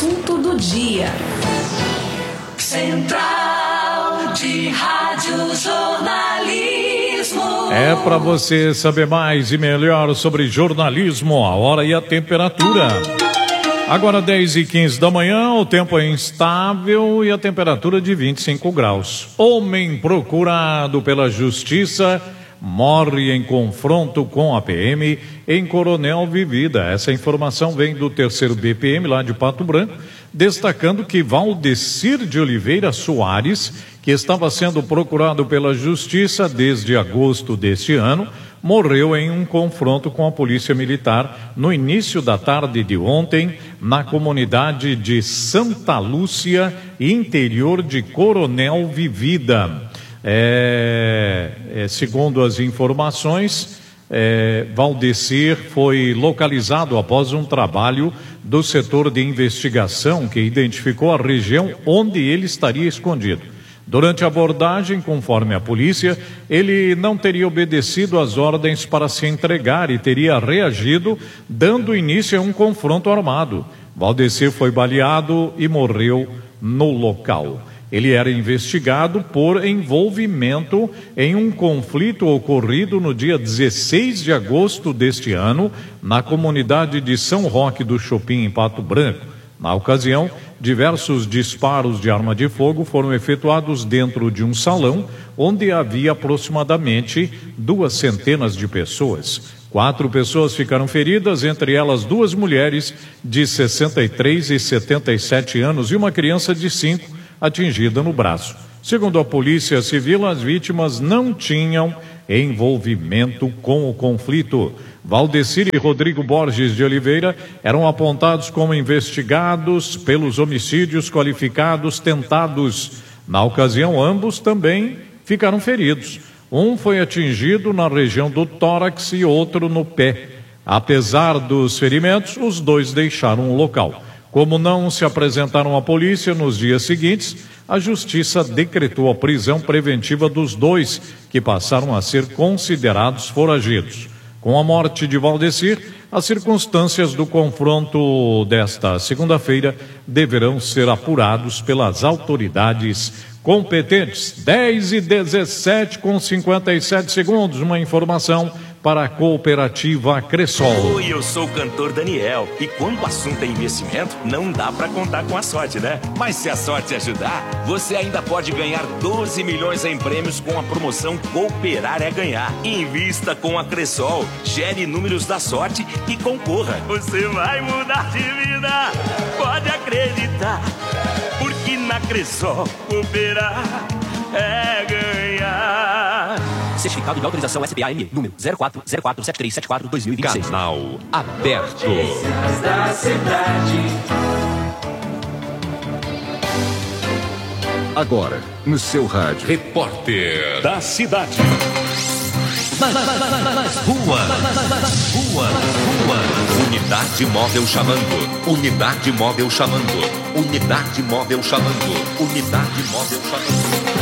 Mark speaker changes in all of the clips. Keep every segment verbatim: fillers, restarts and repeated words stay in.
Speaker 1: assunto do dia. Central de Rádio Jornalismo.
Speaker 2: É para você saber mais e melhor sobre jornalismo, a hora e a temperatura. Agora dez e quinze da manhã, o tempo é instável e a temperatura de vinte e cinco graus. Homem procurado pela justiça morre em confronto com a P M em Coronel Vivida. Essa informação vem do terceiro B P M lá de Pato Branco, destacando que Valdecir de Oliveira Soares, que estava sendo procurado pela justiça desde agosto deste ano, morreu em um confronto com a Polícia Militar no início da tarde de ontem, na comunidade de Santa Lúcia, interior de Coronel Vivida. É, é, segundo as informações, é, Valdecir foi localizado após um trabalho do setor de investigação que identificou a região onde ele estaria escondido. Durante a abordagem, conforme a polícia, ele não teria obedecido às ordens para se entregar e teria reagido, dando início a um confronto armado. Valdecir foi baleado e morreu no local. Ele era investigado por envolvimento em um conflito ocorrido no dia dezesseis de agosto deste ano, na comunidade de São Roque do Chopin, em Pato Branco. Na ocasião, diversos disparos de arma de fogo foram efetuados dentro de um salão, onde havia aproximadamente duas centenas de pessoas. Quatro pessoas ficaram feridas, entre elas duas mulheres de sessenta e três e setenta e sete anos e uma criança de cinco, atingida no braço. Segundo a Polícia Civil, as vítimas não tinham envolvimento com o conflito. Valdecir e Rodrigo Borges de Oliveira eram apontados como investigados pelos homicídios qualificados tentados. Na ocasião, ambos também ficaram feridos. Um foi atingido na região do tórax e outro no pé. Apesar dos ferimentos, os dois deixaram o local. Como não se apresentaram à polícia nos dias seguintes, a justiça decretou a prisão preventiva dos dois, que passaram a ser considerados foragidos. Com a morte de Valdecir, as circunstâncias do confronto desta segunda-feira deverão ser apurados pelas autoridades competentes. dez e dezessete com cinquenta e sete segundos, uma informação para a Cooperativa Cressol.
Speaker 3: Oi, eu sou o cantor Daniel e quando o assunto é investimento, não dá para contar com a sorte, né? Mas se a sorte ajudar, você ainda pode ganhar doze milhões em prêmios com a promoção Cooperar é Ganhar. Invista com a Cressol, gere números da sorte e concorra. Você vai mudar de vida, pode acreditar, porque na Cressol cooperar é ganhar.
Speaker 4: Certificado de autorização S P A M, número zero quatro zero quatro sete três sete quatro dois mil e vinte e seis.
Speaker 5: Canal aberto.
Speaker 1: Notícias da cidade.
Speaker 5: Agora, no seu rádio.
Speaker 6: Repórter da cidade.
Speaker 4: Nas ruas, rua, rua.
Speaker 6: Unidade móvel chamando. Unidade móvel chamando. Unidade móvel chamando. Unidade móvel chamando.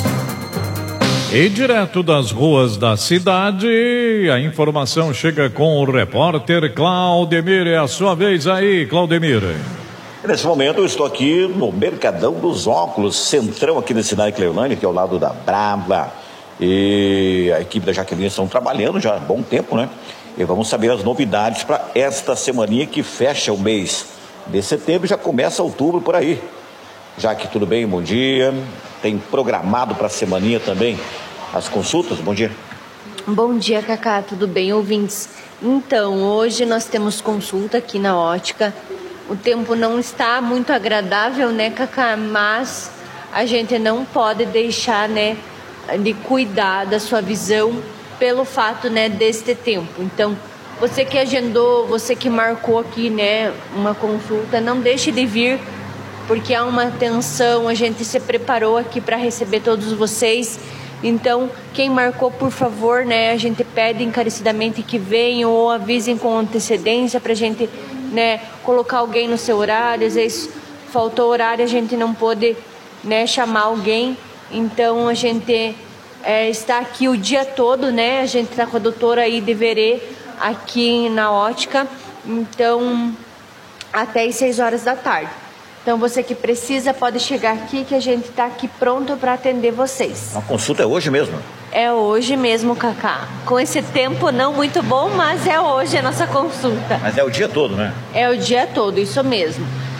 Speaker 2: E direto das ruas da cidade, a informação chega com o repórter Claudemir. É a sua vez aí, Claudemir.
Speaker 7: Nesse momento eu estou aqui no Mercadão dos Óculos, centrão aqui na cidade de Cleolândia, que é ao lado da Brava. E a equipe da Jaqueline estão trabalhando já há bom tempo, né? E vamos saber as novidades para esta semaninha que fecha o mês de setembro e já começa outubro por aí. Jaque, tudo bem? Bom dia. Tem programado para a semaninha também as consultas? Bom dia.
Speaker 8: Bom dia, Cacá. Tudo bem, ouvintes? Então, hoje nós temos consulta aqui na ótica. O tempo não está muito agradável, né, Cacá? Mas a gente não pode deixar, né, de cuidar da sua visão pelo fato, né, deste tempo. Então, você que agendou, você que marcou aqui, né, uma consulta, não deixe de vir, porque há uma atenção, a gente se preparou aqui para receber todos vocês. Então, quem marcou, por favor, né, a gente pede encarecidamente que venham ou avisem com antecedência para a gente, né, colocar alguém no seu horário. Às vezes faltou horário, a gente não pôde, né, chamar alguém. Então, a gente é, está aqui o dia todo, né, a gente está com a doutora aí de Verê aqui na ótica. Então, até às seis horas da tarde. Então você que precisa pode chegar aqui que a gente está aqui pronto para atender vocês.
Speaker 7: A consulta é hoje mesmo?
Speaker 8: É hoje mesmo, Cacá. Com esse tempo não muito bom, mas é hoje a nossa consulta.
Speaker 7: Mas é o dia todo, né?
Speaker 8: É o dia todo, isso mesmo.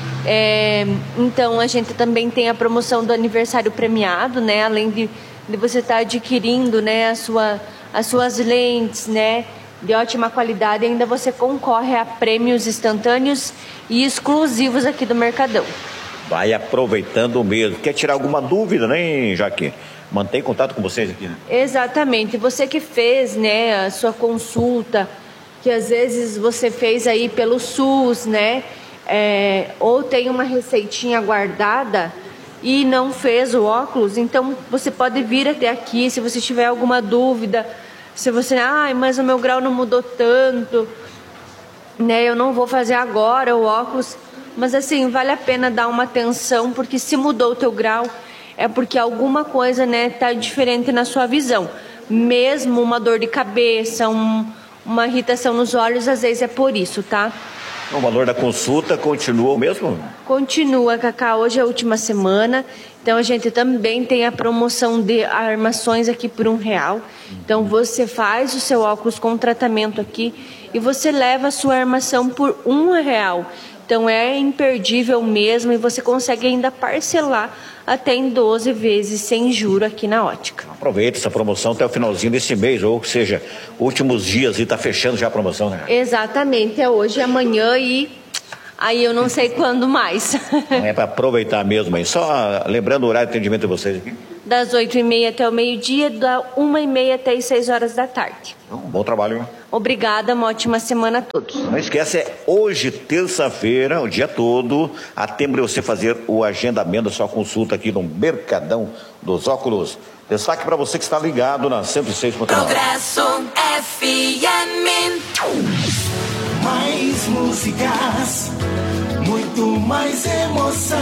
Speaker 8: É, então a gente também tem a promoção do aniversário premiado, né? Além de, de você estar tá adquirindo, né, a sua, as suas lentes, né, de ótima qualidade, ainda você concorre a prêmios instantâneos e exclusivos aqui do Mercadão.
Speaker 7: Vai aproveitando mesmo. Quer tirar alguma dúvida, né, Jaque? Mantém contato com vocês aqui, né?
Speaker 8: Exatamente. Você que fez, né, a sua consulta, que às vezes você fez aí pelo SUS, né? É, ou tem uma receitinha guardada e não fez o óculos, então você pode vir até aqui se você tiver alguma dúvida, se você, ai, mas o meu grau não mudou tanto, né, eu não vou fazer agora o óculos, mas assim, vale a pena dar uma atenção, porque se mudou o teu grau, é porque alguma coisa, né, tá diferente na sua visão, mesmo uma dor de cabeça, um, uma irritação nos olhos, às vezes é por isso, tá?
Speaker 7: O valor da consulta continua o mesmo?
Speaker 8: Continua, Cacá. Hoje é a última semana. Então a gente também tem a promoção de armações aqui por um real. Então você faz o seu óculos com tratamento aqui e você leva a sua armação por um real. Então é imperdível mesmo e você consegue ainda parcelar até em doze vezes sem juro aqui na ótica.
Speaker 7: Aproveita essa promoção até o finalzinho desse mês, ou seja, últimos dias e está fechando já a promoção, né?
Speaker 8: Exatamente, é hoje, amanhã e aí eu não sei quando mais.
Speaker 7: É para aproveitar mesmo aí. Só lembrando o horário de atendimento de vocês aqui.
Speaker 8: Das oito e meia até o meio-dia, da uma e meia até as seis horas da tarde.
Speaker 7: Um bom trabalho, né?
Speaker 8: Obrigada, uma ótima semana a todos.
Speaker 7: Não esquece, é hoje, terça-feira, o dia todo, há tempo de você fazer o agendamento da sua consulta aqui no Mercadão dos Óculos. Destaque para você que está ligado na cento e seis ponto nove.
Speaker 1: Progresso F M.
Speaker 9: Mais músicas, muito mais emoção.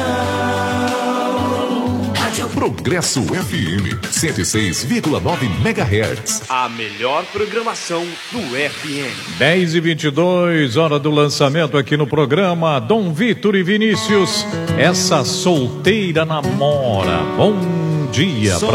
Speaker 6: Progresso F M cento e seis vírgula nove megahertz.
Speaker 4: A melhor programação do F M.
Speaker 2: dez e vinte e dois, hora do lançamento aqui no programa Dom Vitor e Vinícius. Essa solteira namora. Bom dia pra